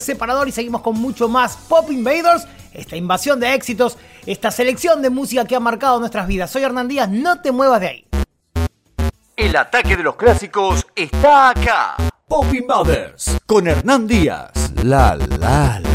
separador y seguimos con mucho más Pop Invaders, esta invasión de éxitos, esta selección de música que ha marcado nuestras vidas. Soy Hernán Díaz, no te muevas de ahí. El ataque de los clásicos está acá. Pop Invaders con Hernán Díaz. La la la.